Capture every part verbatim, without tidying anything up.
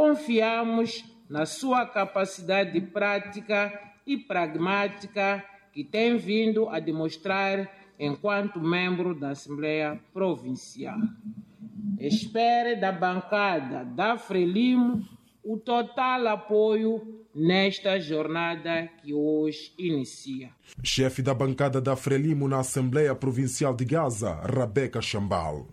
confiamos na sua capacidade prática e pragmática que tem vindo a demonstrar enquanto membro da Assembleia Provincial. Espere da bancada da Frelimo o total apoio nesta jornada que hoje inicia. Chefe da bancada da Frelimo na Assembleia Provincial de Gaza, Rabeca Chambal.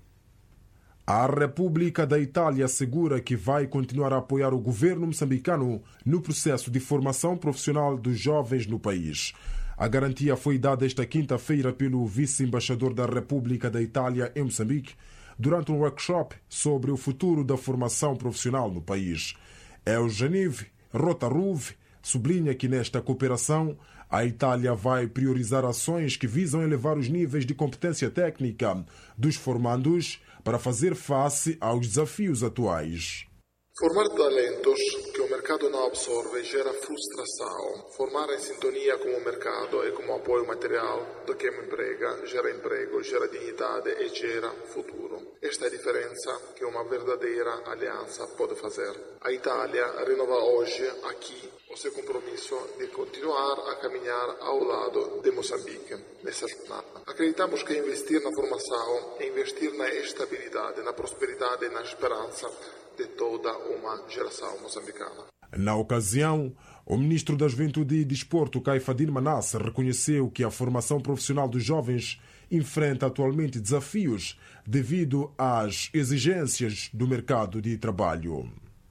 A República da Itália assegura que vai continuar a apoiar o governo moçambicano no processo de formação profissional dos jovens no país. A garantia foi dada esta quinta-feira pelo vice-embaixador da República da Itália em Moçambique durante um workshop sobre o futuro da formação profissional no país. Eugenive Rotaruve sublinha que nesta cooperação a Itália vai priorizar ações que visam elevar os níveis de competência técnica dos formandos para fazer face aos desafios atuais. Formar talentos que o mercado não absorve gera frustração. Formar em sintonia com o mercado e como apoio material de quem emprega, gera emprego, gera dignidade e gera futuro. Esta é a diferença que uma verdadeira aliança pode fazer. A Itália renova hoje, aqui, o seu compromisso de continuar a caminhar ao lado de Moçambique nessa jornada. Acreditamos que investir na formação é investir na estabilidade, na prosperidade e na esperança de toda uma geração moçambicana. Na ocasião, o ministro da Juventude e Desporto, Caifadine Manasse, reconheceu que a formação profissional dos jovens enfrenta atualmente desafios devido às exigências do mercado de trabalho.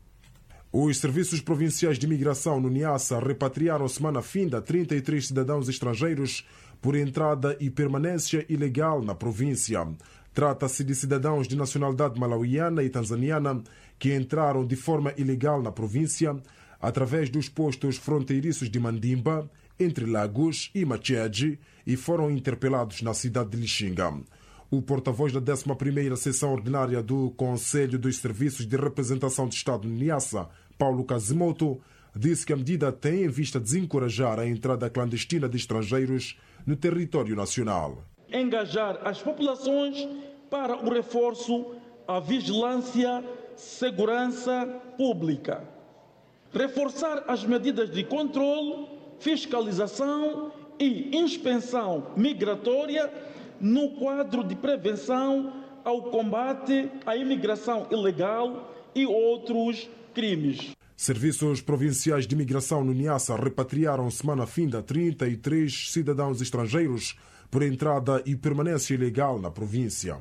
Os serviços provinciais de imigração no Niassa repatriaram semana finda trinta e três cidadãos estrangeiros por entrada e permanência ilegal na província. Trata-se de cidadãos de nacionalidade malauiana e tanzaniana que entraram de forma ilegal na província através dos postos fronteiriços de Mandimba, entre Lagos e Machede, e foram interpelados na cidade de Lixinga. O porta-voz da décima primeira Sessão Ordinária do Conselho dos Serviços de Representação de Estado no Niassa, Paulo Kazimoto, disse que a medida tem em vista desencorajar a entrada clandestina de estrangeiros no território nacional. Engajar as populações para o reforço à vigilância, segurança pública. Reforçar as medidas de controle, fiscalização e inspeção migratória no quadro de prevenção ao combate à imigração ilegal e outros crimes. Serviços provinciais de imigração no Niassa repatriaram semana finda trinta e três cidadãos estrangeiros por entrada e permanência ilegal na província.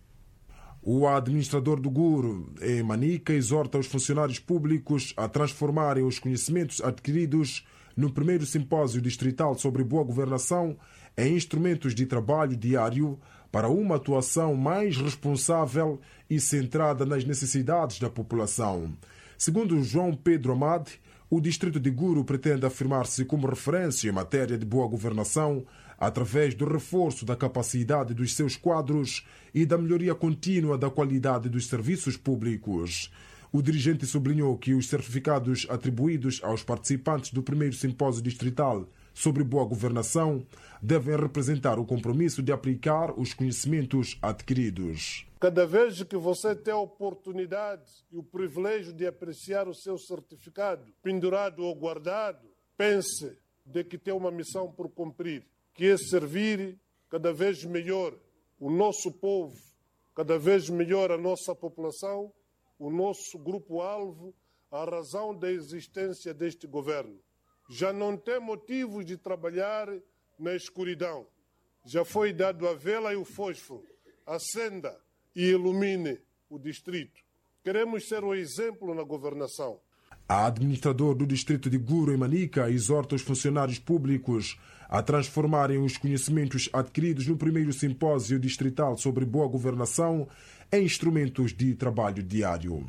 O administrador do G U R, em Manica, exorta os funcionários públicos a transformarem os conhecimentos adquiridos no primeiro simpósio distrital sobre boa governação em instrumentos de trabalho diário para uma atuação mais responsável e centrada nas necessidades da população. Segundo João Pedro Amade, o distrito de Guru pretende afirmar-se como referência em matéria de boa governação através do reforço da capacidade dos seus quadros e da melhoria contínua da qualidade dos serviços públicos. O dirigente sublinhou que os certificados atribuídos aos participantes do primeiro simpósio distrital sobre boa governação devem representar o compromisso de aplicar os conhecimentos adquiridos. Cada vez que você tem a oportunidade e o privilégio de apreciar o seu certificado pendurado ou guardado, pense de que tem uma missão por cumprir, que é servir cada vez melhor o nosso povo, cada vez melhor a nossa população, o nosso grupo-alvo, a razão da existência deste governo. Já não tem motivos de trabalhar na escuridão. Já foi dado a vela e o fósforo. Acenda e ilumine o distrito. Queremos ser o exemplo na governação. A administrador do distrito de Guru, em Manica, exorta os funcionários públicos a transformarem os conhecimentos adquiridos no primeiro simpósio distrital sobre boa governação em instrumentos de trabalho diário.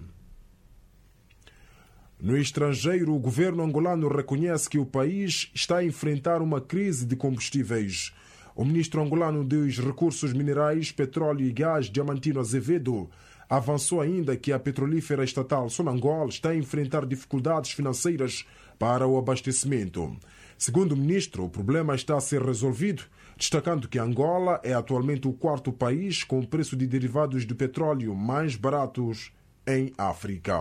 No estrangeiro, o governo angolano reconhece que o país está a enfrentar uma crise de combustíveis. O ministro angolano dos Recursos Minerais, Petróleo e Gás, Diamantino Azevedo, avançou ainda que a petrolífera estatal Sonangol está a enfrentar dificuldades financeiras para o abastecimento. Segundo o ministro, o problema está a ser resolvido, destacando que Angola é atualmente o quarto país com o preço de derivados de petróleo mais baratos em África.